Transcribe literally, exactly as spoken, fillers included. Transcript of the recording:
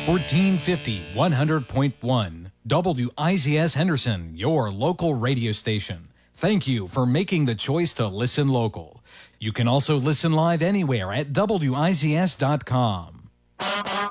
fourteen fifty, one hundred point one. W I Z S Henderson, your local radio station. Thank you for making the choice to listen local. You can also listen live anywhere at W I Z S dot com.